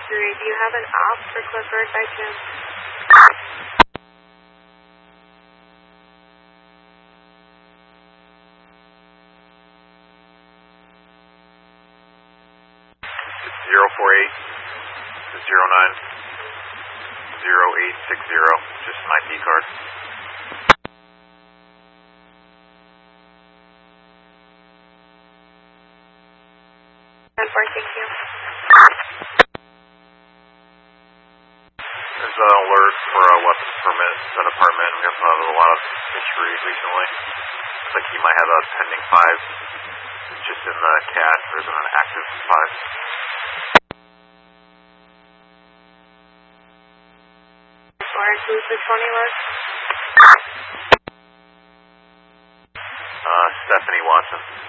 Do you have an op for Clifford by chance? It's 048 09 0860. Just an ID card. 10-4, thank you. There's an alert for a weapons permit at that apartment. We have a lot of history recently. Looks like he might have a pending 5. It's just in the cache. There isn't an active 5. Who's the 20 was? Stephanie Watson.